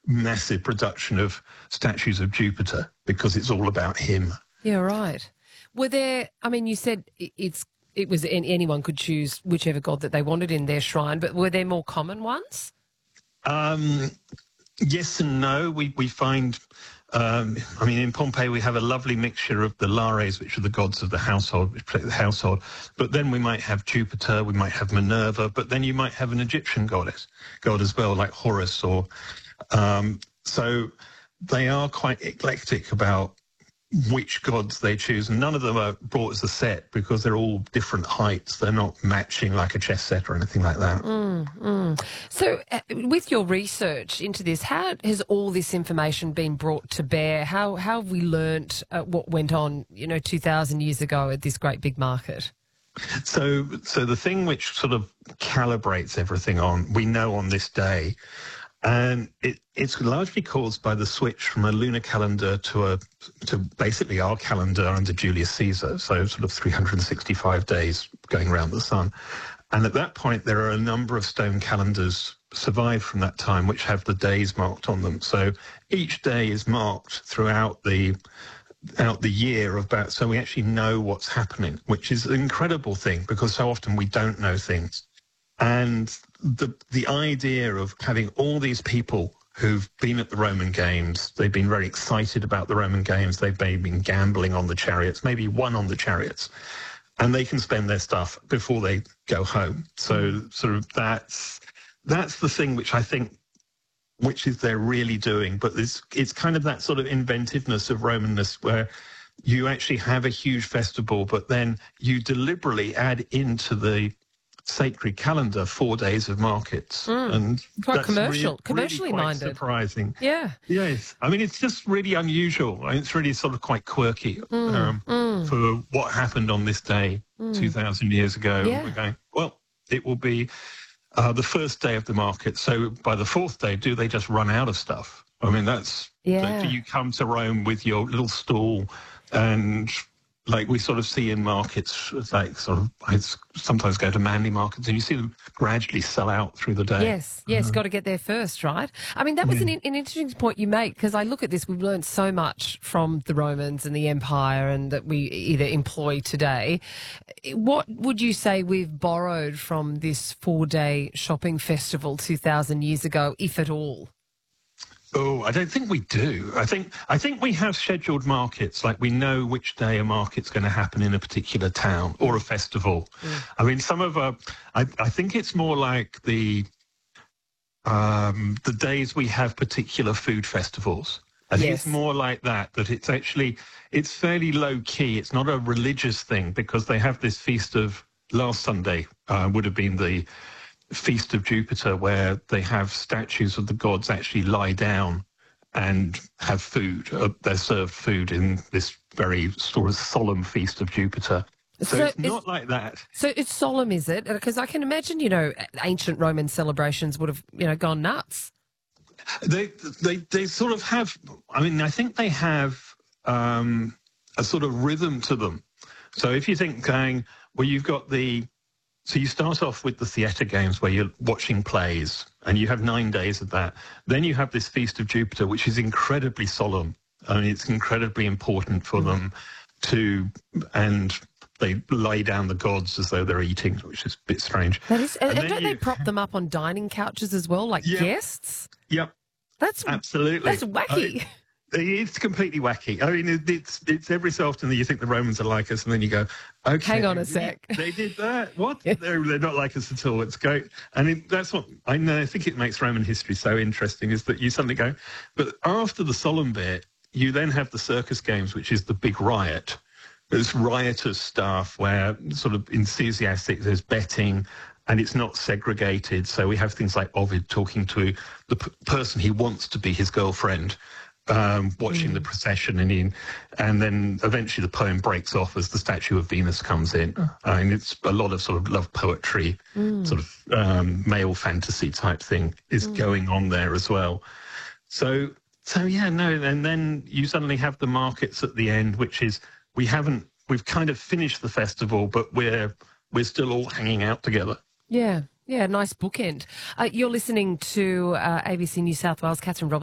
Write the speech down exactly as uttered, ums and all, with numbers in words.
massive production of statues of Jupiter because it's all about him. Yeah, right. Were there, I mean, you said it's it was anyone could choose whichever god that they wanted in their shrine, but were there more common ones? Um, yes and no. We, we find, um, I mean, in Pompeii we have a lovely mixture of the Lares, which are the gods of the household, which protect the household, but then we might have Jupiter, we might have Minerva, but then you might have an Egyptian goddess, god as well, like Horus or... Um, so they are quite eclectic about which gods they choose, and none of them are brought as a set because they're all different heights. They're not matching like a chess set or anything like that. Mm, mm. So uh, with your research into this, how has all this information been brought to bear? How, how have we learnt uh, what went on, you know, two thousand years ago at this great big market? So, so the thing which sort of calibrates everything on, we know on this day, and it, it's largely caused by the switch from a lunar calendar to a to basically our calendar under Julius Caesar, so sort of three hundred sixty-five days going around the sun. And at that point, there are a number of stone calendars survived from that time, which have the days marked on them. So each day is marked throughout the out the year of about, so we actually know what's happening, which is an incredible thing because so often we don't know things. And the the idea of having all these people who've been at the Roman Games, they've been very excited about the Roman Games, they've maybe been gambling on the chariots, maybe won on the chariots, and they can spend their stuff before they go home. So sort of that's that's the thing which I think, which is they're really doing. But it's, it's kind of that sort of inventiveness of Romanness where you actually have a huge festival, but then you deliberately add into the sacred calendar four days of markets. Mm, and quite that's commercial, really, commercially really quite minded. Surprising. Yeah. Yes. I mean, it's just really unusual. I mean, it's really sort of quite quirky mm, um, mm. for what happened on this day mm. two thousand years ago. Yeah. We're going, well, it will be uh, the first day of the market. So by the fourth day, do they just run out of stuff? I mean, that's, yeah. so do you come to Rome with your little stall and... like we sort of see in markets, like sort of, I sometimes go to Manly markets and you see them gradually sell out through the day. Yes, yes, uh-huh. Got to get there first, right? I mean, that was yeah. an, an interesting point you make because I look at this, we've learned so much from the Romans and the Empire and that we either employ today. What would you say we've borrowed from this four-day shopping festival two thousand years ago, if at all? Oh, I don't think we do. I think I think we have scheduled markets, like we know which day a market's going to happen in a particular town or a festival. Mm. I mean, some of our, I, I think it's more like the um, the days we have particular food festivals. I think yes. it's more like that, that it's actually, it's fairly low key. It's not a religious thing because they have this feast of, last Sunday uh, would have been the Feast of Jupiter, where they have statues of the gods actually lie down and have food. Uh, they're served food in this very sort of solemn Feast of Jupiter. So, so it's not like that. So it's solemn, is it? Because I can imagine, you know, ancient Roman celebrations would have, you know, gone nuts. They they they sort of have. I mean, I think they have um, a sort of rhythm to them. So if you think going, well, you've got the. So you start off with the theatre games where you're watching plays and you have nine days of that. Then you have this Feast of Jupiter, which is incredibly solemn. I mean, it's incredibly important for them to, and they lay down the gods as though they're eating, which is a bit strange. That is, and, and don't you, they prop them up on dining couches as well, like yeah, guests? Yep. That's absolutely. That's wacky. I, It's completely wacky. I mean, it's it's every so often that you think the Romans are like us, and then you go, okay, hang on a sec, they did that. What? they're, they're not like us at all. It's great, and it, that's what I know. I think it makes Roman history so interesting is that you suddenly go, but after the solemn bit, you then have the circus games, which is the big riot. There's riotous stuff where sort of enthusiastic. There's betting. And it's not segregated. So we have things like Ovid talking to the p- person he wants to be his girlfriend, um, watching mm. the procession, and in, and then eventually the poem breaks off as the statue of Venus comes in. Uh, and it's a lot of sort of love poetry, mm. sort of um, male fantasy type thing is mm. going on there as well. So, so yeah, no, and then you suddenly have the markets at the end, which is we haven't, we've kind of finished the festival, but we're we're still all hanging out together. Yeah, yeah, nice bookend. Uh, you're listening to uh, A B C New South Wales, Catherine Robertson.